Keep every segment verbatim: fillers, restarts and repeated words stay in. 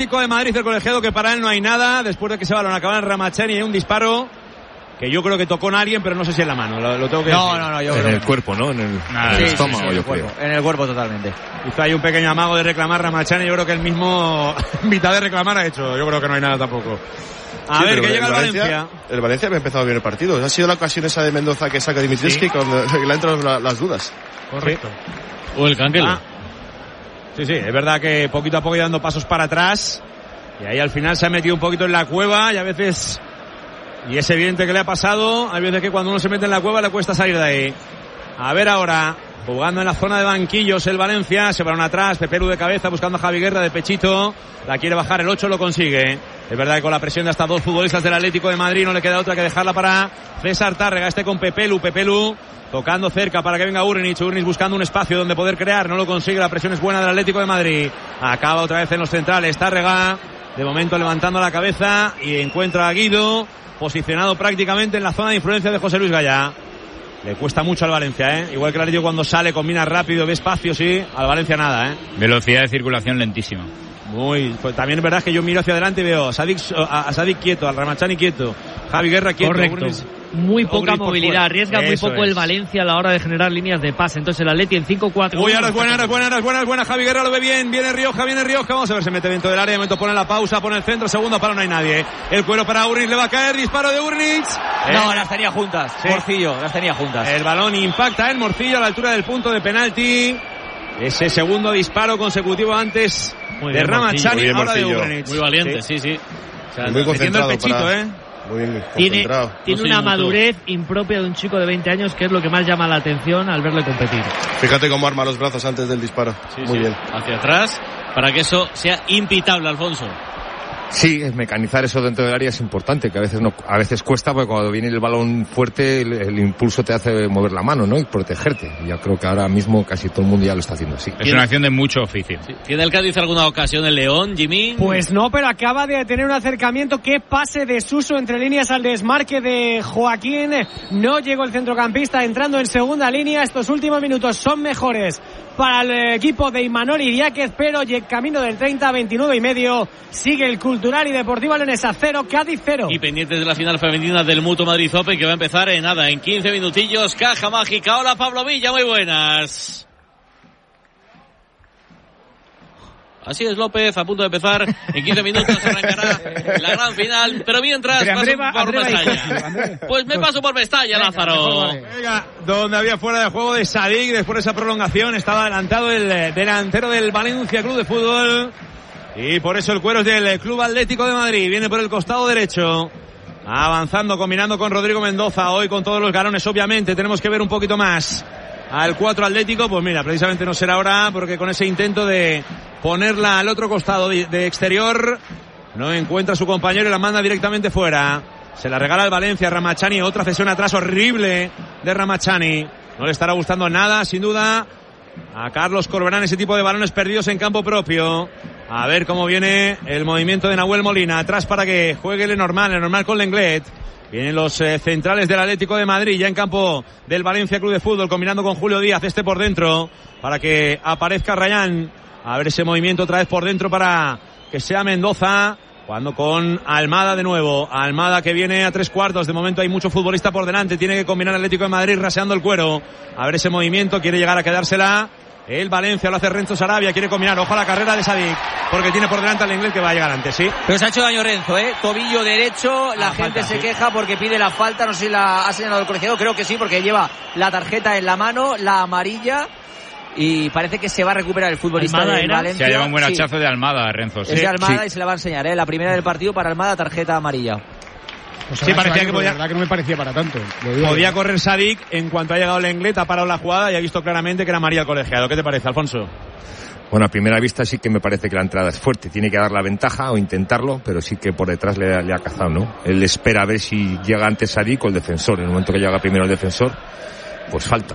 de Madrid, el colegiado, que para él no hay nada. Después de que ese balón acaba en Ramachani, hay un disparo que yo creo que tocó en alguien, pero no sé si en la mano, lo, lo tengo que no, decir. No, no, yo en creo el cuerpo, ¿no? En el, Nada, en el sí, estómago, sí, sí, yo en el creo. cuerpo, en el cuerpo totalmente. Hizo ahí un pequeño amago de reclamar Ramachani, yo creo que el mismo mitad de reclamar ha hecho, yo creo que no hay nada tampoco. A sí, ver, que el llega el Valencia, Valencia. El Valencia había empezado bien el partido. Ha sido la ocasión esa de Mendoza que saca Dimitrievski, sí, cuando le entran la, las dudas. Correcto. Sí. O el Cancelo. Ah. Sí, sí, es verdad que poquito a poco iba dando pasos para atrás. Y ahí al final se ha metido un poquito en la cueva y a veces... Y es evidente que le ha pasado. Hay veces que cuando uno se mete en la cueva le cuesta salir de ahí. A ver ahora, jugando en la zona de banquillos el Valencia, se van atrás, Pepelu de cabeza buscando a Javi Guerra de pechito, la quiere bajar, el ocho lo consigue. Es verdad que con la presión de hasta dos futbolistas del Atlético de Madrid no le queda otra que dejarla para César Tárrega, este con Pepelu, Pepelu tocando cerca para que venga Urnic, Urnic buscando un espacio donde poder crear, no lo consigue, la presión es buena del Atlético de Madrid. Acaba otra vez en los centrales, Tárrega, de momento levantando la cabeza y encuentra a Guido, posicionado prácticamente en la zona de influencia de José Luis Gallá. Le cuesta mucho al Valencia, ¿eh? Igual que el Atlético cuando sale, combina rápido, ve espacio, sí. Al Valencia nada, ¿eh? Velocidad de circulación lentísima. Muy, pues también es verdad que yo miro hacia adelante y veo a Sadik, a, a Sadik quieto, al Ramachani quieto, Javi Guerra quieto. Correcto. Urnis, muy poca movilidad, arriesga muy Eso poco es. el Valencia a la hora de generar líneas de pase. Entonces el Atleti en cinco cuatro. Uy, ahora es buena, ahora es buena, ahora es buena, es buena. Javi Guerra lo ve bien, viene Rioja, viene Rioja. Vamos a ver, se mete dentro del área, de momento pone la pausa, pone el centro, segundo palo, no hay nadie. El cuero para Urnic, le va a caer, disparo de Urnic. No, eh, las tenía juntas, sí. Morcillo, las tenía juntas. El balón impacta en Morcillo a la altura del punto de penalti. Ese segundo disparo consecutivo antes muy de Ramachani, bien, ahora de Morcillo. Urnic. Muy valiente, sí, sí. sí. O sea, muy concentrado el pechito, para... ¿eh? Muy bien tiene concentrado. tiene No una sé, madurez impropia de un chico de veinte años, que es lo que más llama la atención al verle competir. Fíjate cómo arma los brazos antes del disparo. Sí, muy sí. bien. Hacia atrás, para que eso sea impitable, Alfonso. Sí, mecanizar eso dentro del área es importante, que a veces no, a veces cuesta, porque cuando viene el balón fuerte, el, el impulso te hace mover la mano, ¿no? Y protegerte. Y ya creo que ahora mismo casi todo el mundo ya lo está haciendo así. Es una acción de mucho oficio. Sí. ¿Tiene el Cádiz alguna ocasión el León, Jimmy? Pues no, pero acaba de tener un acercamiento. Qué pase de Suso entre líneas al desmarque de Joaquín. No llegó el centrocampista entrando en segunda línea. Estos últimos minutos son mejores para el equipo de Imanol Idiáquez, pero camino del treinta a veintinueve y medio sigue el Cultural y Deportivo Leonesa cero, Cádiz cero. Y pendientes de la final femenina del Mutuo Madrid Open, que va a empezar en nada, en quince minutillos. Caja mágica. Hola, Pablo Villa, muy buenas. Así es, López, a punto de empezar. En quince minutos arrancará la gran final. Pero mientras Pero paso André, por André Mestalla. Pues me paso por Mestalla, venga, Lázaro. Venga, donde había fuera de juego de Sadik, después de esa prolongación, estaba adelantado el delantero del Valencia Club de Fútbol. Y por eso el cuero es del Club Atlético de Madrid. Viene por el costado derecho. Avanzando, combinando con Rodrigo Mendoza. Hoy con todos los galones, obviamente. Tenemos que ver un poquito más al cuatro Atlético. Pues mira, precisamente no será ahora, porque con ese intento de ponerla al otro costado de, de exterior, no encuentra a su compañero y la manda directamente fuera. Se la regala el Valencia, Ramachani. Otra cesión atrás horrible de Ramachani. No le estará gustando nada, sin duda, a Carlos Corberán ese tipo de balones perdidos en campo propio. A ver cómo viene el movimiento de Nahuel Molina. Atrás para que juegue Lenormand, Lenormand con Lenglet. Vienen los eh, centrales del Atlético de Madrid, ya en campo del Valencia Club de Fútbol, combinando con Julio Díaz, este por dentro, para que aparezca Rayán. A ver ese movimiento otra vez por dentro para que sea Mendoza. Jugando con Almada de nuevo. Almada que viene a tres cuartos. De momento hay mucho futbolista por delante. Tiene que combinar Atlético de Madrid raseando el cuero. A ver ese movimiento. Quiere llegar a quedársela. El Valencia lo hace Renzo Sarabia. Quiere combinar. Ojo a la carrera de Sadik. Porque tiene por delante al inglés que va a llegar antes, ¿sí? Pero se ha hecho daño Renzo, ¿eh? Tobillo derecho. La ah, gente falta, se sí. queja porque pide la falta. No sé si la ha señalado el colegiado. Creo que sí, porque lleva la tarjeta en la mano, la amarilla. Y parece que se va a recuperar el futbolista Almada del era. Valencia. Se ha llevado un buen Sí. hachazo de Almada, Renzo. Sí. Es de Almada Sí. y se la va a enseñar, ¿eh? La primera del partido para Almada, tarjeta amarilla. Pues Sí, parecía que podía- La verdad que no me parecía para tanto. Podía correr Sadik. En cuanto ha llegado Lenglet, ha parado la jugada y ha visto claramente que era María el colegiado. ¿Qué te parece, Alfonso? Bueno, a primera vista sí que me parece que la entrada es fuerte. Tiene que dar la ventaja o intentarlo, pero sí que por detrás le, le ha cazado, ¿no? Él espera a ver si llega antes Sadik o el defensor. En el momento que llega primero el defensor, pues falta.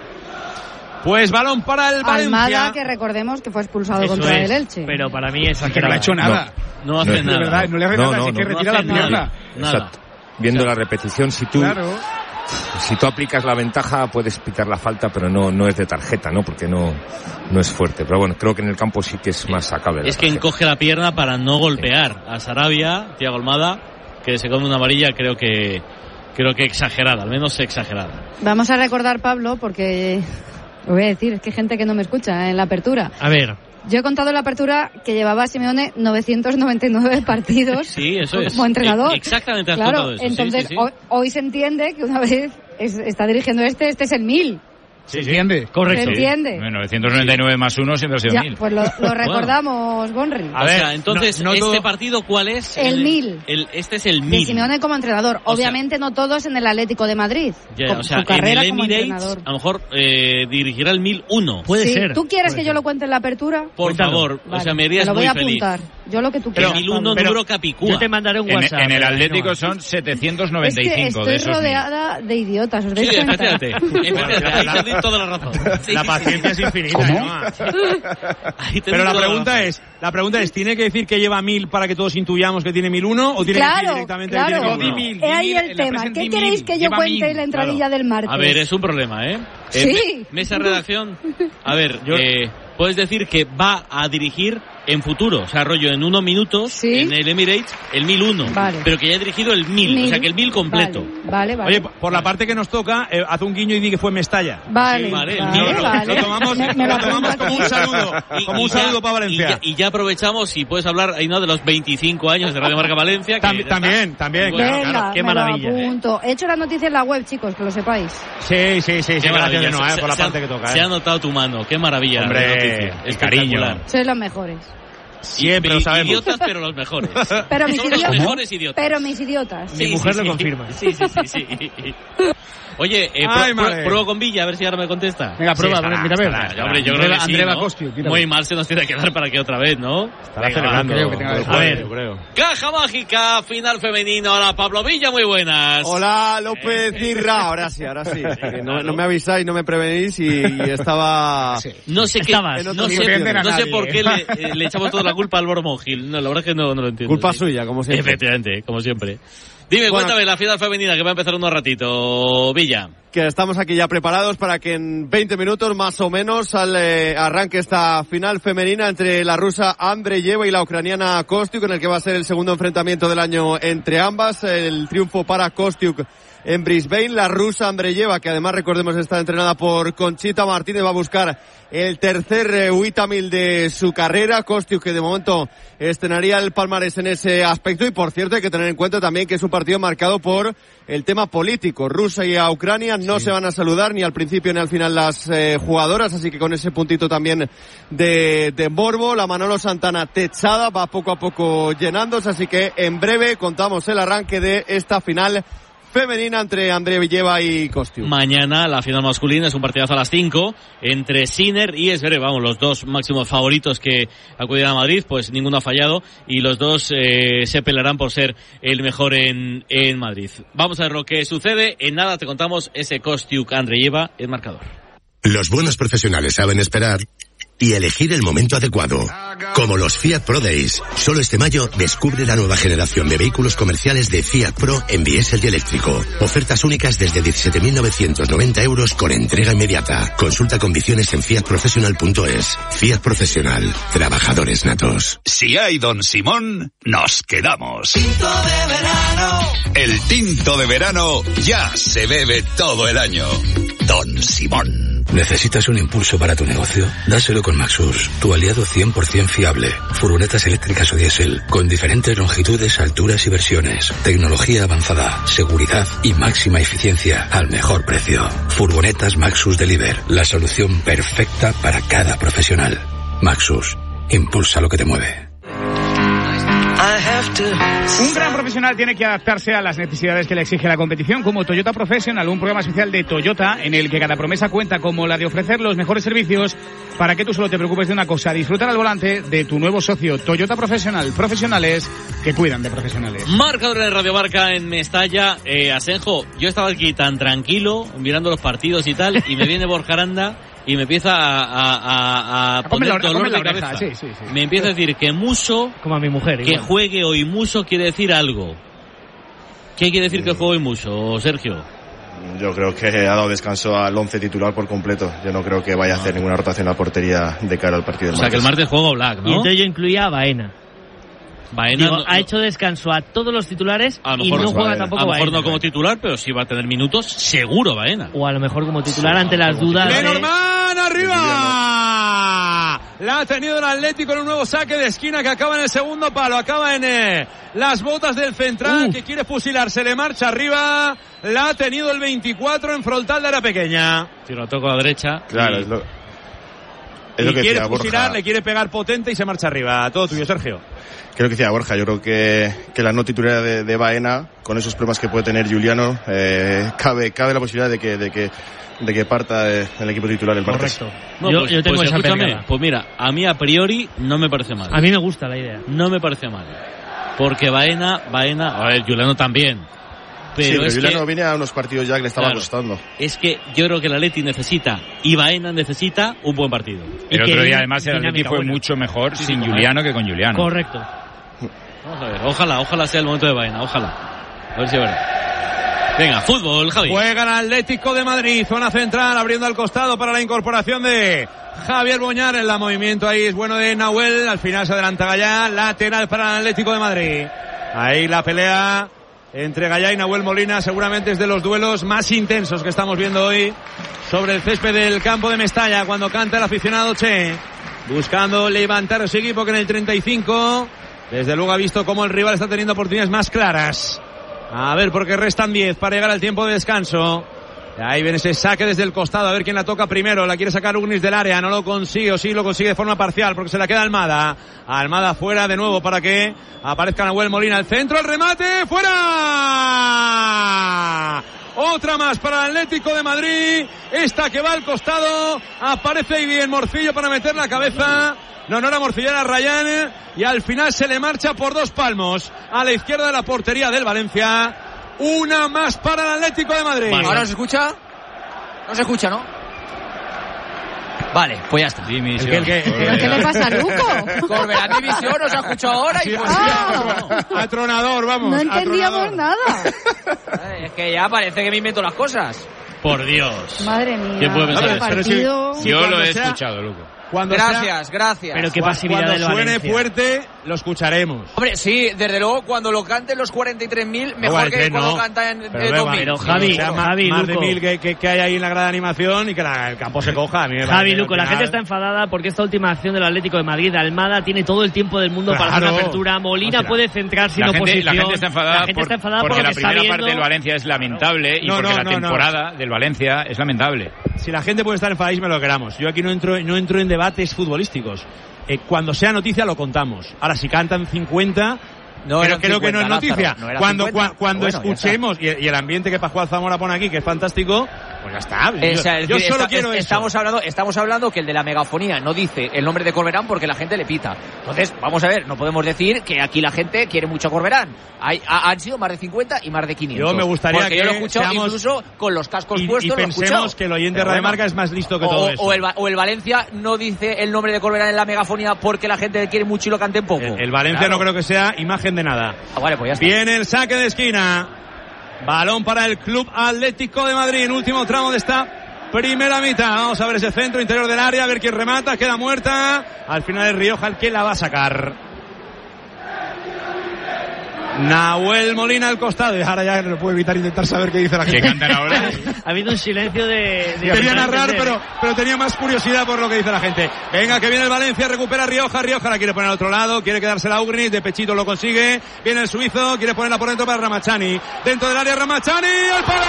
Pues balón para el Valencia. Almada, que recordemos que fue expulsado Eso contra es, el Elche. pero para mí es Que no le ha hecho nada. No hace No, nada. De verdad, no le hace No, nada, no, es que no. retira No la hace nada. pierna. Nada. Exacto. Viendo la repetición, si tú, Claro. si tú aplicas la ventaja puedes pitar la falta, pero no no es de tarjeta, ¿no? Porque no no es fuerte. Pero bueno, creo que en el campo sí que es más sacable. Es que encoge la pierna para no golpear a Sarabia, Thiago Almada, que se come una amarilla, creo que creo que exagerada, al menos exagerada. Vamos a recordar, Pablo, porque lo voy a decir, es que hay gente que no me escucha en la apertura. A ver. Yo he contado en la apertura que llevaba Simeone novecientos noventa y nueve partidos sí, eso es. como entrenador. Exactamente has claro, contado eso. Entonces, sí, sí, sí. Hoy, hoy se entiende que una vez es, está dirigiendo este, este es el mil. ¿Se entiende? Correcto. ¿Se entiende? Bueno, novecientos noventa y nueve sí. más uno siempre ha sido ya, mil. Pues lo, lo recordamos, Bonri. A ver, o sea, entonces, no, no ¿este todo... partido cuál es? El, el mil. El, este es el mil. De Simeone como entrenador. O Obviamente sea, no todos en el Atlético de Madrid. Ya, con o sea, su carrera en el como Emirates, entrenador. a lo mejor eh, dirigirá el mil uno. Puede sí. ser. ¿Tú quieres puede que ser. yo lo cuente en la apertura? Por Cuéntalo. favor, Vale, o sea, me harías te lo voy muy a feliz. apuntar. Yo lo que tú Pero quieras. mil uno Pero número Capicúa. Yo te mandaré un En, WhatsApp. en el eh, Atlético no. son setecientos noventa y Es que cinco estoy de esos mil. rodeada de idiotas, ¿os Sí, dais cuenta? espérate, espérate, ahí tenéis toda la razón. Sí, La sí, paciencia sí. es infinita, ¿Cómo? Ainhoa. Ahí tenéis Pero la toda pregunta razón. es, la pregunta es, ¿tiene que decir que lleva mil para que todos intuyamos que tiene mil uno o tiene que decir Claro, directamente claro. que tiene No, mil di uno? mil. He ahí Di mil, el en la tema. present ¿Qué di queréis mil, que yo lleva cuente mil. en la entradilla del martes? A ver, es un problema, ¿eh? Sí. Eh, me- mesa de redacción. A ver, Yo- eh, puedes decir que va a dirigir en futuro, o sea, rollo en unos minutos Sí. en el Emirates el mil uno, Vale. pero que ya ha dirigido el mil, Mil. o sea, que el mil completo. Vale, vale. vale. Oye, por la parte que nos toca, eh, haz un guiño y di que fue Mestalla. Vale, Sí, vale, vale, el mío lo- vale. Lo tomamos, Me- me lo lo tomamos apunto como un aquí. saludo, Y- como y un ya- saludo para Y ya, Valencia. y ya aprovechamos y puedes hablar ahí no de los veinticinco años de Radio Marca Valencia. Que Tam- ya está. también, también, Bueno, claro, Venga, claro. qué me maravilla, lo ¿eh? apunto. He hecho la noticia en la web, chicos, que lo sepáis. Sí, sí, sí, sí, Qué gracias maravilla. de no, eh, Se- por la se parte ha- que toca. Se eh. ha notado tu mano, qué maravilla. Hombre, de noticia. el Espectacular. cariño. Sois los mejores. Siempre Y- lo sabemos. Idiotas, pero los mejores. Pero mis Son los idiotas. mejores idiotas. Pero mis idiotas. Mi mujer lo confirma. Sí, sí, sí, sí. Oye, eh, Ay, pro- madre. pruebo con Villa, a ver si ahora me contesta. Venga, prueba, Sí, estará, mira, a ver. estará, Ya, hombre, yo Andrea- creo que sí, Andrea ¿no? Bacostio, tíralo. Muy mal se nos tiene que dar para que otra vez, ¿no? Estará Venga, celebrando. creo que tenga que el ser. jueves, A ver. yo creo. Caja mágica, final femenino. Hola, Pablo Villa, muy buenas. Hola, López Irra. Ahora sí, ahora sí. Que No, no me avisáis, no me prevenís y, y estaba... No sé qué, Estabas. no No sé, ofenden a no sé nadie, por ¿eh? qué le, eh, le echamos toda la culpa al Álvaro Monjil. No, la verdad es que no, no lo entiendo. Culpa sí. suya, como siempre. Efectivamente, como siempre. Dime, Bueno, cuéntame la final femenina que va a empezar en un ratito, Villa. Que estamos aquí ya preparados para que en veinte minutos más o menos al, eh, arranque esta final femenina entre la rusa Andreyeva y la ucraniana Kostiuk, en el que va a ser el segundo enfrentamiento del año entre ambas. El triunfo para Kostiuk en Brisbane. La rusa Andreyeva, que además recordemos está entrenada por Conchita Martínez, va a buscar el tercer eh, Uitamil de su carrera. Kostiuk, que de momento estrenaría el palmarés en ese aspecto. Y por cierto, hay que tener en cuenta también que es un partido marcado por el tema político. Rusia y a Ucrania no se van a saludar ni al principio ni al final las eh, jugadoras, así que con ese puntito también de, de morbo. La Manolo Santana techada va poco a poco llenándose, así que en breve contamos el arranque de esta final femenina entre Andreyeva y Kostiuk. Mañana la final masculina es un partidazo a las cinco entre Sinner y Zverev, vamos, los dos máximos favoritos que acuden a Madrid, pues ninguno ha fallado y los dos eh, se pelearán por ser el mejor en, en Madrid. Vamos a ver lo que sucede. En nada te contamos ese Kostiuk Andreyeva, el marcador. Los buenos profesionales saben esperar y elegir el momento adecuado. Como los Fiat Pro Days. Solo este mayo descubre la nueva generación de vehículos comerciales de Fiat Pro en diésel y eléctrico. Ofertas únicas desde diecisiete mil novecientos noventa euros con entrega inmediata. Consulta condiciones en fiat profesional punto es. Fiat Profesional. Trabajadores natos. Si hay Don Simón, nos quedamos. Tinto de verano. El tinto de verano ya se bebe todo el año. Don Simón. ¿Necesitas un impulso para tu negocio? Dáselo con Maxus, tu aliado cien por ciento fiable. Furgonetas eléctricas o diésel, con diferentes longitudes, alturas y versiones. Tecnología avanzada, seguridad y máxima eficiencia al mejor precio. Furgonetas Maxus Deliver, la solución perfecta para cada profesional. Maxus, impulsa lo que te mueve. Un gran profesional tiene que adaptarse a las necesidades que le exige la competición, como Toyota Professional, un programa especial de Toyota en el que cada promesa cuenta como la de ofrecer los mejores servicios para que tú solo te preocupes de una cosa: disfrutar al volante de tu nuevo socio Toyota Professional. Profesionales que cuidan de profesionales. Marcador de Radio Marca en Mestalla. Eh, Asenjo, yo estaba aquí tan tranquilo mirando los partidos y tal, y me viene Borja Aranda y me empieza a, a, a, a poner la, dolor la de oreja. cabeza. Sí, sí, sí. Me empieza a decir que Muso, como a mi mujer, que igual. juegue hoy Muso quiere decir algo. ¿Qué quiere decir que juegue hoy Muso, Sergio? Yo creo que ha dado descanso al once titular por completo. Yo no creo que vaya a hacer ninguna rotación a portería de cara al partido del O sea, martes. que el martes juega Black, ¿no? Y entonces yo incluía a Baena. Baena Digo, no, ha no, hecho descanso a todos los titulares a lo y mejor no juega Baena. tampoco a lo mejor Baena. no como titular, pero sí va a tener minutos, seguro Baena. O a lo mejor como titular ante las dudas de... Lenormand arriba. La ha tenido el Atlético en un nuevo saque de esquina que acaba en el segundo palo. Acaba en eh, las botas del central Uh. que quiere fusilarse. Le marcha arriba. La ha tenido el veinticuatro en frontal de área pequeña. Tiro toco a la derecha. Claro, y... es lo, es Y lo que quiere decía fusilar, Borja. le quiere pegar potente y se marcha arriba. Todo tuyo, Sergio. Creo que decía Borja, yo creo que, que la no titularidad de, de Baena, con esos problemas que puede tener Juliano, eh, cabe, cabe la posibilidad de que, de que, de que parta eh, el equipo titular el martes. Correcto. No, yo, pues, yo tengo pues esa escúchame, pegada. pues mira, a mí a priori no me parece mal. A mí me gusta la idea. No me parece mal. Porque Baena, Baena, a ver, Juliano también. Pero, sí, pero es Juliano que, viene a unos partidos ya que le estaba Claro. costando. es que yo creo que el Atleti necesita y Baena necesita un buen partido. Y El que otro día hay además el Atleti dinámica fue buena. mucho mejor Sí, sin sí, Juliano que con Juliano. Correcto. Vamos a ver, ojalá, ojalá sea el momento de Baena, ojalá. A ver si es verdad. Venga, fútbol, Javi. Juega el Atlético de Madrid, zona central, abriendo al costado para la incorporación de Javier Boñar. El movimiento ahí es bueno de Nahuel, al final se adelanta Gallá, lateral para el Atlético de Madrid. Ahí la pelea entre Gallá y Nahuel Molina seguramente es de los duelos más intensos que estamos viendo hoy sobre el césped del campo de Mestalla cuando canta el aficionado Che, buscando levantar a su equipo que en el treinta y cinco desde luego ha visto cómo el rival está teniendo oportunidades más claras. A ver, porque restan diez para llegar al tiempo de descanso. Ahí viene ese saque desde el costado, a ver quién la toca primero. La quiere sacar Ugnis del área, no lo consigue, o sí lo consigue de forma parcial, porque se la queda Almada. Almada fuera de nuevo para que aparezca Nahuel Molina al centro, el remate, ¡fuera! Otra más para el Atlético de Madrid, esta que va al costado, aparece ahí bien Morcillo para meter la cabeza. No, no era Morcillo, era Rayán, y al final se le marcha por dos palmos a la izquierda de la portería del Valencia. Una más para el Atlético de Madrid. Vale. ¿Ahora se escucha? No se escucha, ¿no? Vale, pues ya está. Dimisión. ¿Pero qué le pasa a Luco? Corberán dimisión, ¿no se ha escuchado ahora? Y pues Ah. Atronador, vamos. No entendíamos atronador. nada. Eh, es que ya parece que me invento las cosas. Por Dios. Madre mía. ¿Quién puede pensar qué eso? Pero sí, partido. sí, Yo cuando lo he sea- escuchado, Luco. Cuando Gracias, sea- gracias. Pero qué Cu- pasividad cuando del suene Valencia. fuerte, lo escucharemos. Hombre, sí, desde luego, cuando lo canten los cuarenta y tres mil, mejor que cuando no. lo cantan Pero, eh, Beba, dos mil. pero sí, Javi, o sea, ma- Javi, más de Luco. mil que, que, que hay ahí en la grada de animación y que la- el campo se coja. A mí me Javi, parece Luco, al la final- gente está enfadada porque esta última acción del Atlético de Madrid, Almada, tiene todo el tiempo del mundo para hacer Claro. una apertura. Molina O sea, puede centrar sin La gente, oposición. la gente está enfadada, La gente por- está enfadada porque por lo la que está primera viendo. parte del Valencia es lamentable y No, porque no, la no, no. temporada del Valencia es lamentable. Si la gente puede estar enfadadísima lo queramos. Yo aquí no entro, no entro en debates futbolísticos. Eh, cuando sea noticia lo contamos. Ahora, si cantan cincuenta, No creo, eran creo que no es cincuenta, noticia. Lázaro, no era cuando cincuenta. cua- cuando Bueno, ya escuchemos y, y el ambiente que Pascual Zamora pone aquí, que es fantástico, pues ya está. Eh, Yo, o sea, es yo decir, solo está- quiero es- eso. estamos hablando, estamos hablando que el de la megafonía no dice el nombre de Corberán porque la gente le pita. Entonces, vamos a ver, no podemos decir que aquí la gente quiere mucho a Corberán. Hay, ha- han sido más de cincuenta y más de quinientos. Yo me gustaría porque yo lo he que escuchado seamos- incluso con los cascos y, puestos. y lo he pensemos escuchado. que el oyente de Pero Radio bueno. Marca es más listo que o, todo eso. o el, Va- o el Valencia no dice el nombre de Corberán en la megafonía porque la gente le quiere mucho y lo cante en poco. El, el Valencia Claro. no creo que sea imagen de nada. Ah, vale, pues ya está. Viene el saque de esquina. Balón para el Club Atlético de Madrid en último tramo de esta primera mitad. Vamos a ver ese centro interior del área, a ver quién remata, queda muerta. Al final es Rioja el que la va a sacar. Nahuel Molina al costado. Y ahora ya no puedo evitar intentar saber qué dice la gente. ¿Qué cantan ahora? Ha habido un silencio de... de Quería narrar, de- pero, pero tenía más curiosidad por lo que dice la gente. Venga, que viene el Valencia, recupera Rioja. Rioja la quiere poner al otro lado, quiere quedársela a Ugnis, de pechito lo consigue. Viene el suizo, quiere ponerla por dentro para Ramachani. Dentro del área Ramachani, ¡al palo!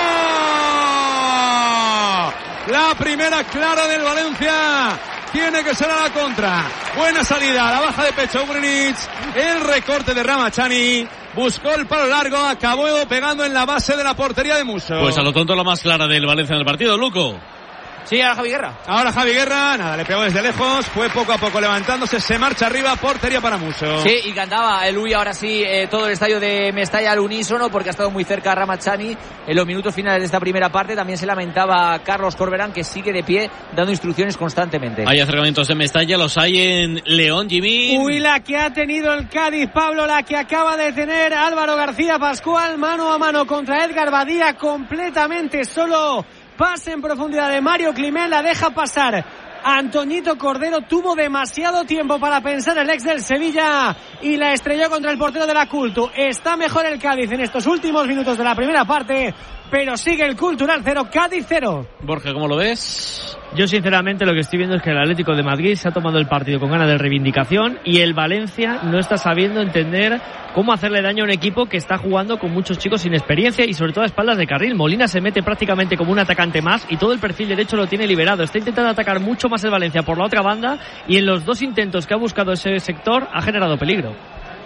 La primera clara del Valencia. Tiene que ser a la contra. Buena salida, la baja de pecho Ugrinich. El recorte de Ramachani. Buscó el palo largo, acabó pegando en la base de la portería de Musso. Pues a lo tonto la más clara del Valencia en el partido, Luco. Sí, ahora Javi Guerra. Ahora Javi Guerra, nada, le pegó desde lejos, fue poco a poco levantándose, se marcha arriba, portería para Muso. Sí, y cantaba el Uy ahora sí eh, todo el estadio de Mestalla al unísono porque ha estado muy cerca Ramachani en los minutos finales de esta primera parte. También se lamentaba Carlos Corberán, que sigue de pie dando instrucciones constantemente. Hay acercamientos en Mestalla, los hay en León, Jimmy. Uy, la que ha tenido el Cádiz, Pablo, la que acaba de tener Álvaro García Pascual, mano a mano contra Edgar Badía, completamente solo. Pase en profundidad de Mario Climent, la deja pasar Antoñito Cordero, tuvo demasiado tiempo para pensar el ex del Sevilla y la estrelló contra el portero de la Cultu. Está mejor el Cádiz en estos últimos minutos de la primera parte, pero sigue el Cultural cero, Cádiz cero. Borja, ¿cómo lo ves? Yo sinceramente lo que estoy viendo es que el Atlético de Madrid se ha tomado el partido con ganas de reivindicación y el Valencia no está sabiendo entender cómo hacerle daño a un equipo que está jugando con muchos chicos sin experiencia y sobre todo a espaldas de carril. Molina se mete prácticamente como un atacante más y todo el perfil derecho lo tiene liberado. Está intentando atacar mucho más el Valencia por la otra banda y en los dos intentos que ha buscado ese sector ha generado peligro.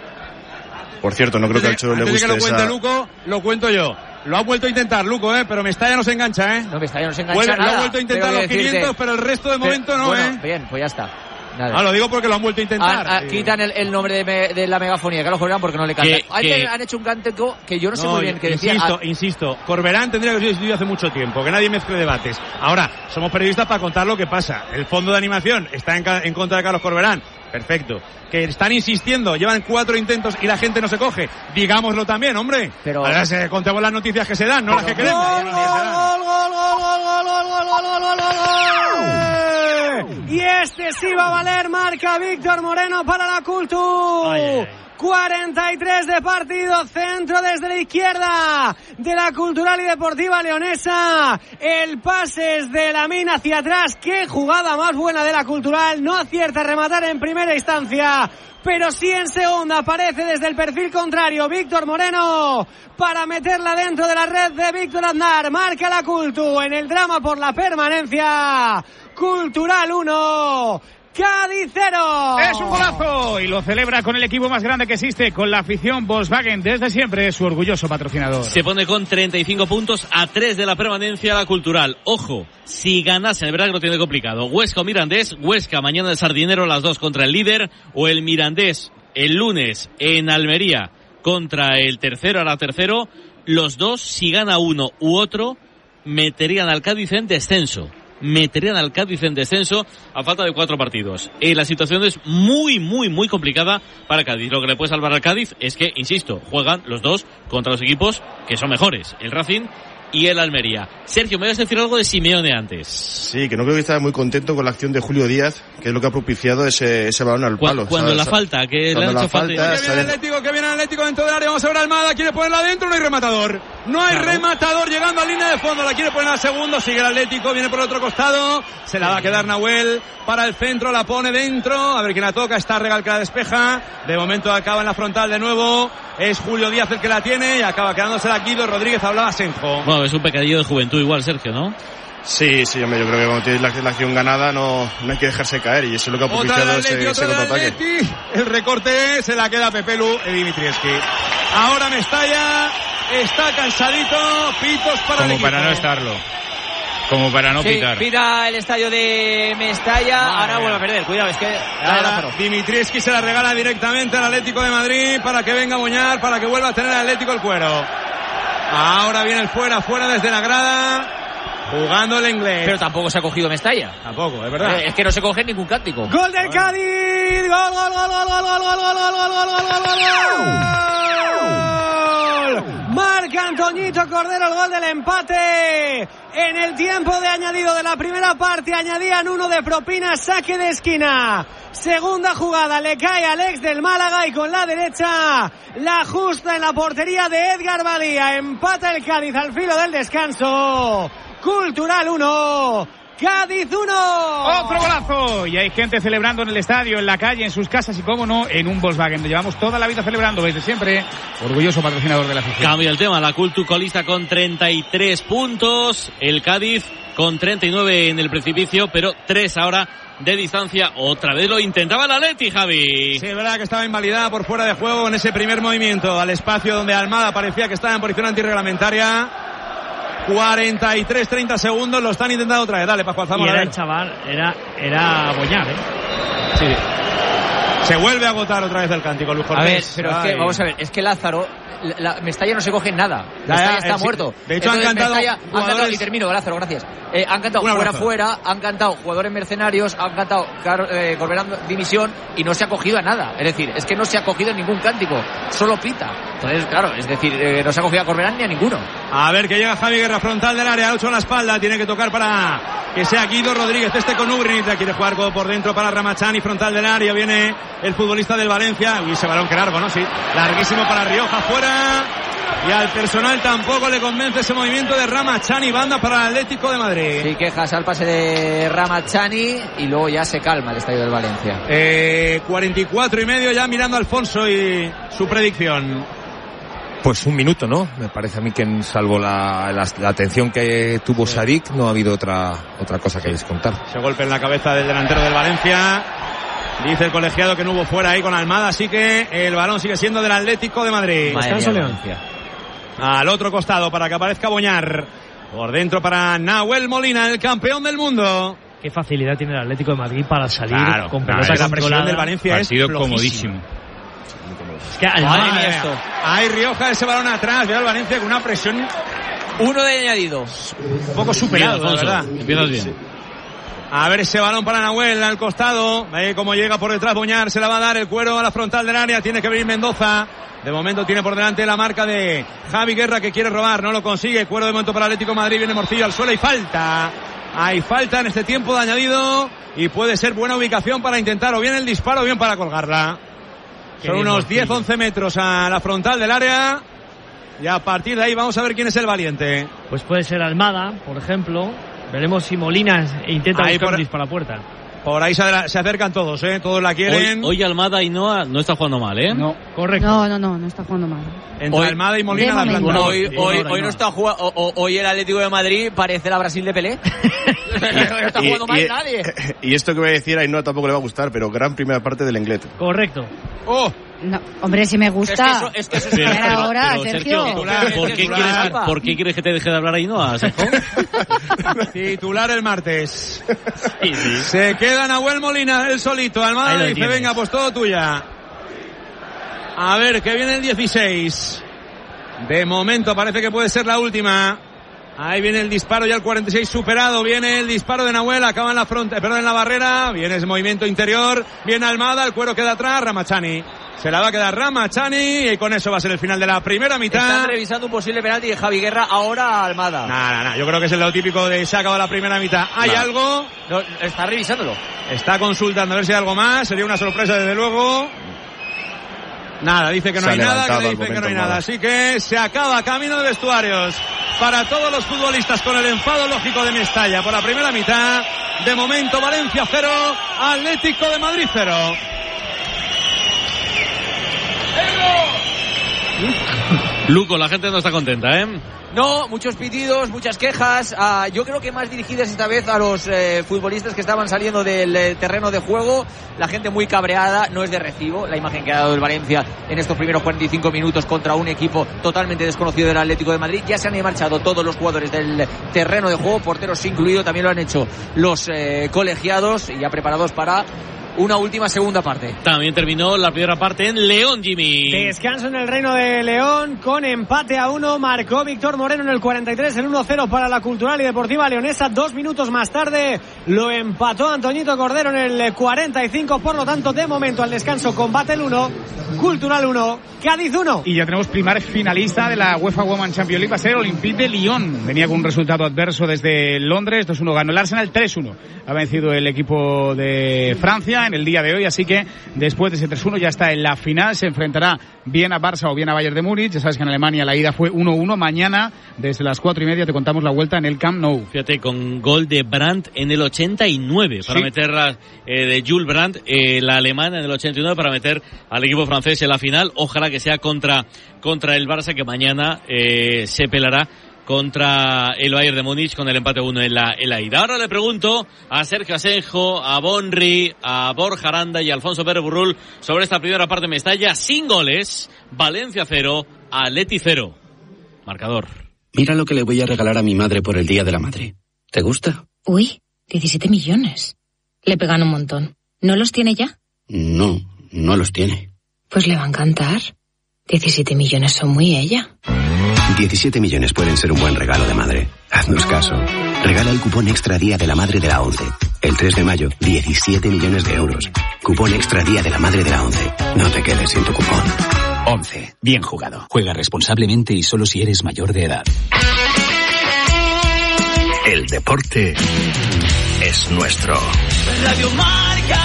Por cierto, no creo que al Cholo le guste que lo cuente esa... Luco, lo cuento yo. Lo ha vuelto a intentar Luco, ¿eh? Pero Mestalla no se engancha, ¿eh? No, Mestalla no se engancha Vuelve, nada. Lo ha vuelto a intentar los quinientos, pero el resto de momento no, bueno, ¿eh? Bien, pues ya está. Nada. Ah, lo digo porque lo han vuelto a intentar. Ah, ah, sí. Quitan el, el nombre de, me, de la megafonía, Carlos Corberán, porque no le cantan. Que, que... Han hecho un cántico que yo no sé no, muy bien qué decía. Insisto, ah, insisto, Corberán tendría que haber sido hace mucho tiempo, que nadie mezcle debates. Ahora, somos periodistas para contar lo que pasa. El fondo de animación está en, en contra de Carlos Corberán. Perfecto. Que están insistiendo, llevan cuatro intentos y la gente no se coge. Digámoslo también, hombre. Pero ahora se contemos las noticias que se dan, no las que queremos. ¡Gol, gol, gol, gol, gol, gol, gol, gol, gol, gol, gol! Y este sí va a valer, marca Víctor Moreno para la Cultu. Ay, ay. cuarenta y tres de partido, centro desde la izquierda de la Cultural y Deportiva Leonesa. El pase es de Lamine hacia atrás. Qué jugada más buena de la Cultural. No acierta a rematar en primera instancia, pero sí en segunda. Aparece desde el perfil contrario Víctor Moreno para meterla dentro de la red de Víctor Aznar. Marca la Cultu en el drama por la permanencia. Cultural uno, Cádiz cero. Es un golazo y lo celebra con el equipo más grande que existe, con la afición Volkswagen, desde siempre su orgulloso patrocinador. Se pone con treinta y cinco puntos a tres de la permanencia la Cultural. Ojo, si ganase, el verdad que lo tiene complicado. Huesca o Mirandés, Huesca mañana de Sardinero las dos contra el líder, o el Mirandés el lunes en Almería contra el tercero, ahora tercero. Los dos, si gana uno u otro, meterían al Cádiz en descenso. meterían al Cádiz en descenso a falta de cuatro partidos. Eh, la situación es muy, muy, muy complicada para Cádiz. Lo que le puede salvar al Cádiz es que, insisto, juegan los dos contra los equipos que son mejores, el Racing y el Almería. Sergio, me vas a decir algo de Simeone antes. Sí, que no creo que estaba muy contento con la acción de Julio Díaz, que es lo que ha propiciado ese, ese balón al palo. Cuando, cuando la ¿sabes? falta, que le han hecho falta. Que viene el Atlético, que viene el Atlético dentro del área, vamos a ver a Almada, quiere ponerla adentro, no hay rematador. No hay claro. rematador llegando a línea de fondo, la quiere poner al segundo, sigue el Atlético, viene por el otro costado, se la va a quedar Nahuel para el centro, la pone dentro, a ver quién la toca, está Regal que la despeja, de momento acaba en la frontal de nuevo, es Julio Díaz el que la tiene y acaba quedándose la Guido Rodríguez, hablaba Senjo. Bueno, es un pecadillo de juventud igual, Sergio, ¿no? Sí, sí, hombre, yo creo que cuando tienes la, la acción ganada no, no hay que dejarse caer y eso es lo que ha propiciado ese, ese contraataque. El recorte se la queda Pepelu y Dimitrievski. Ahora Mestalla está cansadito, pitos para Como el para equipo. no estarlo. Como para no sí, pitar. Pita el estadio de Mestalla, Vale. ahora vuelve a perder, cuidado, es que... Ahora Dimitrievski se la regala directamente al Atlético de Madrid para que venga a Boñar, para que vuelva a tener el Atlético el cuero. Ahora viene el fuera, fuera desde la grada. Jugando el inglés. Pero tampoco se ha cogido Mestalla. Tampoco, es verdad. Eh, es que no se coge ningún cántico. Gol del Cádiz. Gol, gol, gol, gol, gol, gol, gol, gol, gol, gol, gol, gol, gol, gol. Marca Antoñito Cordero el gol del empate. En el tiempo de añadido de la primera parte añadían uno de propina, saque de esquina. Segunda jugada, le cae al ex del Málaga y con la derecha la justa en la portería de Edgar Badía. Empata el Cádiz al filo del descanso. Cultural uno, Cádiz uno. Otro golazo. Y hay gente celebrando en el estadio, en la calle, en sus casas y, cómo no, en un Volkswagen. Lo llevamos toda la vida celebrando desde siempre. Orgulloso patrocinador de la afición. Cambia el tema. La Cultu colista con treinta y tres puntos. El Cádiz con treinta y nueve en el precipicio, pero tres ahora de distancia. Otra vez lo intentaba el Atleti, Javi. Sí, es verdad que estaba invalidada por fuera de juego en ese primer movimiento al espacio donde Almada parecía que estaba en posición antirreglamentaria. cuarenta y tres treinta segundos, lo están intentando otra vez. Dale, Pascual Zamora. Y era el chaval, era, era Boñar, ¿eh? Sí. Se vuelve a agotar otra vez el cántico, Luis Cortés. A ver, pero es que, vamos a ver, es que Lázaro, la, la, Mestalla no se coge en nada. Ya, Mestalla ya, está eh, muerto. De hecho, Entonces, han cantado Mestalla, jugadores... han cantado, y termino, Lázaro, gracias. Eh, han cantado fuera, fuera, han cantado jugadores mercenarios, han cantado Car eh, Corberán dimisión y no se ha cogido a nada. Es decir, es que no se ha cogido ningún cántico, solo pita. Entonces, claro, es decir, eh, no se ha cogido a Corberán ni a ninguno. A ver que llega Javi Guerra, frontal del área, ocho en la espalda, tiene que tocar para que sea Guido Rodríguez, este con Ugrinic, quiere jugar por dentro para Ramachani, frontal del área, viene el futbolista del Valencia, y ese balón que largo, ¿no? Sí, larguísimo para Rioja, fuera, y al personal tampoco le convence ese movimiento de Ramachani, banda para el Atlético de Madrid. Sí, quejas al pase de Ramachani y luego ya se calma el estadio del Valencia. Eh, cuarenta y cuatro y medio ya mirando a Alfonso y su predicción. Pues un minuto, ¿no? Me parece a mí que salvo la, la, la atención que tuvo Sadik, no ha habido otra otra cosa que descontar. Ese golpe en la cabeza del delantero del Valencia. Dice el colegiado que no hubo fuera ahí con Almada, así que el balón sigue siendo del Atlético de Madrid. Descanso León. Al otro costado para que aparezca Boñar. Por dentro para Nahuel Molina, el campeón del mundo. Qué facilidad tiene el Atlético de Madrid para salir claro, con pelota claro, la presión del Valencia partido es comodísimo. Es que Almada, esto. Hay Rioja, ese balón atrás, veo al Valencia con una presión. Uno de añadido. Un poco superado, bien, la verdad. Empiezas bien. Sí. A ver ese balón para Nahuel al costado. Ve cómo llega por detrás Boñar. Se la va a dar el cuero a la frontal del área. Tiene que venir Mendoza. De momento tiene por delante la marca de Javi Guerra que quiere robar. No lo consigue. Cuero de momento para Atlético de Madrid. Viene Morcillo al suelo y falta. Hay falta en este tiempo de añadido. Y puede ser buena ubicación para intentar o bien el disparo o bien para colgarla. Son unos diez once metros a la frontal del área. Y a partir de ahí vamos a ver quién es el valiente. Pues puede ser Almada, por ejemplo. Veremos si Molina intenta ahí buscar por... un disparo a la puerta. Por ahí se, se acercan todos, ¿eh? Todos la quieren. Hoy, hoy Almada y Noa no está jugando mal, ¿eh? No, correcto. No, no, no, no está jugando mal. Entre hoy, Almada y Molina la planta. Bueno, hoy, hoy, hoy no está jugando. Hoy el Atlético de Madrid parece la Brasil de Pelé. No está jugando mal y, nadie. Y esto que voy a decir a Ainhoa tampoco le va a gustar, pero gran primera parte del Lenglet. Correcto. ¡Oh! No, hombre, si me gusta. Es que eso, es que eso es pero, ahora, pero, Sergio. Sergio ¿por, qué quieres, ¿Por qué quieres que te deje de hablar ahí, no? Titular el martes. Sí, sí. Se queda Nahuel Molina, él solito. Almada dice, tienes. Venga, pues todo tuya. A ver, que viene el dieciséis. De momento parece que puede ser la última. Ahí viene el disparo ya el cuarenta y seis superado. Viene el disparo de Nahuel. Acaba en la fronte, perdón, en la barrera. Viene ese movimiento interior. Viene Almada. El cuero queda atrás. Ramachani. Se la va a quedar Ramachani. Y con eso va a ser el final de la primera mitad. Están revisando un posible penalti de Javi Guerra. Ahora Almada. Nada, nada. Yo creo que es el lo típico de se ha acabado la primera mitad. ¿Hay no. algo? No, está revisándolo. Está consultando a ver si hay algo más. Sería una sorpresa desde luego. Nada, dice que no hay nada, que le dicen que no hay nada. Así que se acaba camino de vestuarios para todos los futbolistas con el enfado lógico de Mestalla por la primera mitad. De momento Valencia cero, Atlético de Madrid cero. Luco, la gente no está contenta, ¿eh? No, muchos pitidos, muchas quejas. Uh, yo creo que más dirigidas esta vez a los eh, futbolistas que estaban saliendo del eh, terreno de juego. La gente muy cabreada, no es de recibo la imagen que ha dado el Valencia en estos primeros cuarenta y cinco minutos contra un equipo totalmente desconocido del Atlético de Madrid. Ya se han marchado todos los jugadores del terreno de juego, porteros incluido, también lo han hecho los eh, colegiados y ya preparados para una última segunda parte. También terminó la primera parte en León, Jimmy. Descanso en el Reino de León con empate a uno. Marcó Víctor Moreno en el cuarenta y tres, el uno cero para la Cultural y Deportiva Leonesa. Dos minutos más tarde lo empató Antoñito Cordero en el cuarenta y cinco. Por lo tanto, de momento al descanso, combate el uno, Cultural uno, Cádiz uno. Y ya tenemos primer finalista de la UEFA Women's Champions League. Va a ser Olympique de Lyon. Venía con un resultado adverso desde Londres. dos uno ganó el Arsenal, tres uno. Ha vencido el equipo de Francia en el día de hoy, así que después de ese tres uno ya está en la final. Se enfrentará bien a Barça o bien a Bayern de Múnich. Ya sabes que en Alemania la ida fue uno uno. Mañana desde las cuatro y media te contamos la vuelta en el Camp Nou. Fíjate, con gol de Brandt en el ochenta y nueve para sí. meter eh, de Jules Brandt, eh, la alemana en el ochenta y nueve para meter al equipo francés en la final. Ojalá que sea contra contra el Barça, que mañana eh, se pelará contra el Bayern de Múnich con el empate uno en la, en la ida. Ahora le pregunto a Sergio Asenjo, a Bonri, a Borja Aranda y a Alfonso Pérez Burrul sobre esta primera parte de Mestalla sin goles. Valencia cero, Atleti cero. Marcador. Mira lo que le voy a regalar a mi madre por el Día de la Madre. ¿Te gusta? Uy, diecisiete millones. Le pegan un montón. ¿No los tiene ya? No, no los tiene. Pues le va a encantar. diecisiete millones son muy ella. diecisiete millones pueden ser un buen regalo de madre. Haznos caso. Regala el cupón Extra Día de la Madre de la ONCE. El tres de mayo, diecisiete millones de euros. Cupón Extra Día de la Madre de la ONCE. No te quedes sin tu cupón. once. Bien jugado. Juega responsablemente y solo si eres mayor de edad. El deporte es nuestro. Radio Marca.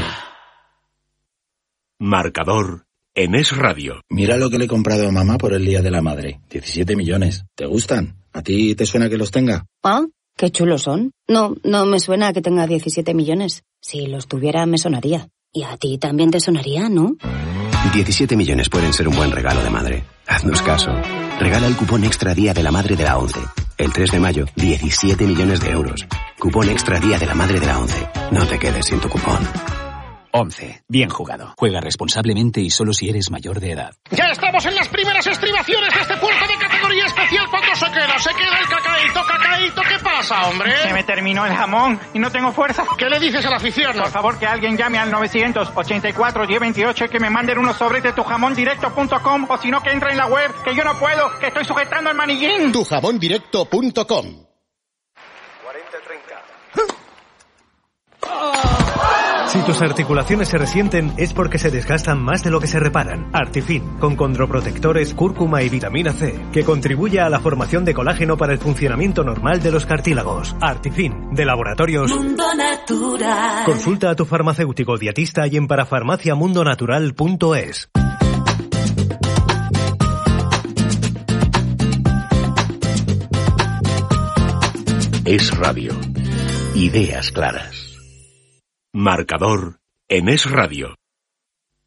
Marcador en Es Radio. Mira lo que le he comprado a mamá por el Día de la Madre. diecisiete millones. ¿Te gustan? ¿A ti te suena que los tenga? Ah, qué chulos son. No, no me suena que tenga diecisiete millones. Si los tuviera me sonaría. Y a ti también te sonaría, ¿no? diecisiete millones pueden ser un buen regalo de madre. Haznos caso. Regala el cupón Extra Día de la Madre de la ONCE. El tres de mayo, diecisiete millones de euros. Cupón Extra Día de la Madre de la ONCE. No te quedes sin tu cupón. once. Bien jugado. Juega responsablemente y solo si eres mayor de edad. Ya estamos en las primeras estribaciones de este puerto de categoría especial. ¿Cuánto se queda? ¿Se queda el cacaíto? ¿Cacaíto? ¿Qué pasa, hombre? Se me terminó el jamón y no tengo fuerza. ¿Qué le dices a la afición? Por favor, que alguien llame al nueve ochenta y cuatro, diez veintiocho y que me manden unos sobres de tujamondirecto punto com o si no que entre en la web, que yo no puedo, que estoy sujetando el manillín. tujamondirecto punto com. Si tus articulaciones se resienten es porque se desgastan más de lo que se reparan. Artifin, con condroprotectores, cúrcuma y vitamina C, que contribuye a la formación de colágeno para el funcionamiento normal de los cartílagos. Artifin, de Laboratorios Mundo Natural. Consulta a tu farmacéutico dietista y en parafarmacia mundo natural punto es. Es Radio. Ideas claras. Marcador en Es Radio.